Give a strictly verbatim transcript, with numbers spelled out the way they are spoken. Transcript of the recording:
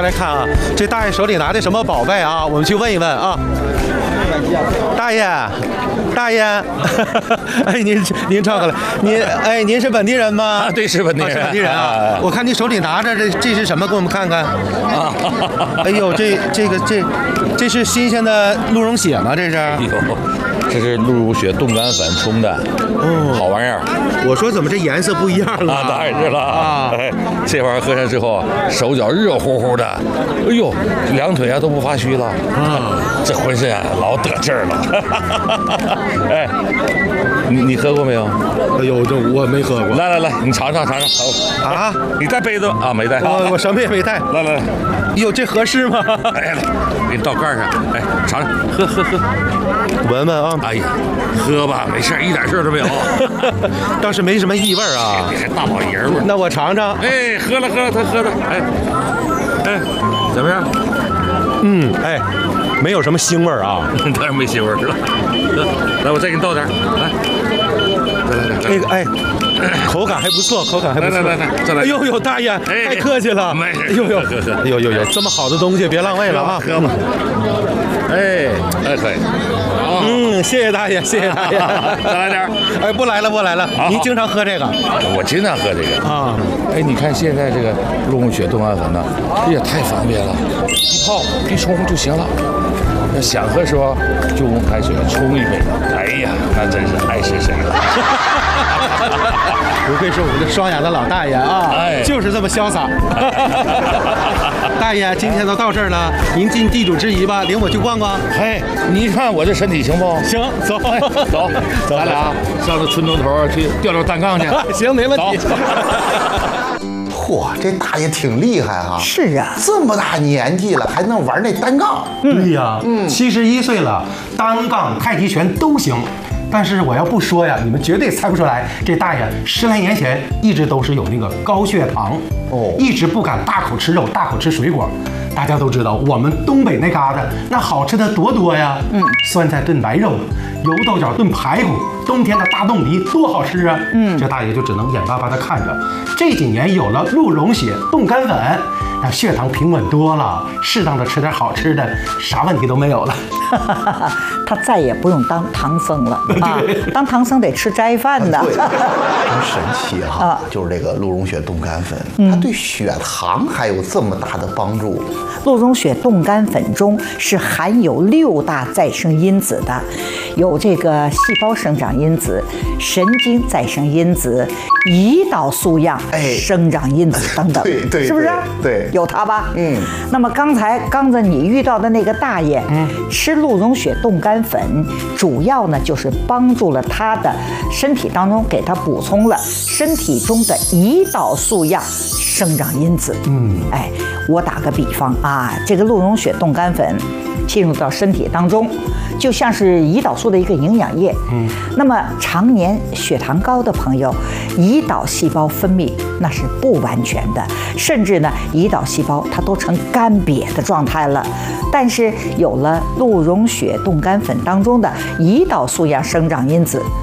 来看啊，这大爷手里拿的什么宝贝啊？我们去问一问啊。大爷，大爷，哎，您您唱过来，您哎，您是本地人吗？ 啊，对，是本地人， 啊、是本地人啊。我看你手里拿着这这是什么？给我们看看。啊，哎呦，这这个这这是新鲜的鹿茸血吗？这是？ 哎呦，这是鹿茸血冻干粉冲的，哦，好玩意儿。 我说怎么这颜色不一样了？ 啊，当然是了啊！哎，这玩意儿喝上之后，手脚热乎乎的，哎呦，两腿啊都不发虚了啊，这浑身啊老得劲儿了。哎，你你喝过没有？ 哎呦，这我没喝过。 来来来，你尝尝尝尝。啊，你带杯子吗？啊，没带。 我我什么也没带。 来来来， 哟，这合适吗？ 哎，给你倒盖上，哎，尝尝，喝喝喝， 闻闻啊。 哎呀，喝吧，没事，一点事都没有。 倒是没什么异味啊。 你还大老爷们儿。 那我尝尝。 哎，喝了喝了，他喝了，哎，哎，怎么样？ 嗯，哎，没有什么腥味儿啊。 当然没腥味儿了。来，我再给你倒点，来，再来点。 这个哎。口感还不错，口感还不错。 来来来，再来！ 哎呦呦，大爷，太客气了。 没事。 哎呦呦， 喝喝。 哎呦呦呦，这么好的东西别浪费了啊！ 喝吧。哎，哎可以。 嗯，谢谢大爷，谢谢大爷。 再来点。 哎，不来了，不来了。您经常喝这个？ 我经常喝这个啊。 哎，你看现在这个鹿茸血冻干粉呢，也太方便了，一泡一冲就行了。要想喝时候就用开水冲一杯。哎呀，那真是爱谁谁了。 不愧是我们这双雅的老大爷啊，哎，就是这么潇洒。大爷，今天都到这儿了，您尽地主之谊吧，领我去逛逛。 嘿，你看我这身体行不？ 行，走， 哎、走，走，咱俩上这村东头去吊吊单杠去。 行，没问题。 嚯，这大爷挺厉害哈！ 是啊， 这么大年纪了还能玩那单杠？ 对呀，嗯，七十一岁了，单杠、太极拳都行。但是我要不说呀，你们绝对猜不出来，这大爷十来年前一直都是有那个高血糖哦，一直不敢大口吃肉，大口吃水果。大家都知道，我们东北那旮瘩那好吃的多多呀，嗯，酸菜炖白肉，油豆角炖排骨，冬天的大冻梨多好吃啊，嗯，这大爷就只能眼巴巴的看着。这几年有了鹿茸血冻干粉，那血糖平稳多了，适当的吃点好吃的，啥问题都没有了。 他再也不用当唐僧了啊！当唐僧得吃斋饭的。 对，很神奇哈、啊！就是这个鹿茸血冻干粉，嗯、它对血糖还有这么大的帮助。 鹿茸血冻干粉中是含有六大再生因子的，有这个细胞生长因子、神经再生因子、胰岛素样生长因子等等， 对对， 是不是？ 对， 有它吧？ 嗯。 那么刚才刚子你遇到的那个大爷，嗯，吃鹿茸血冻干粉，主要呢就是帮助了他的身体当中给他补充了身体中的胰岛素样生长因子。嗯，哎，我打个比方啊，这个鹿茸血冻干粉进入到身体当中，就像是胰岛素的一个营养液。嗯，那么常年血糖高的朋友，胰岛细胞分泌那是不完全的，甚至呢，胰岛细胞它都成干瘪的状态了。但是有了鹿茸血冻干粉当中的胰岛素样生长因子，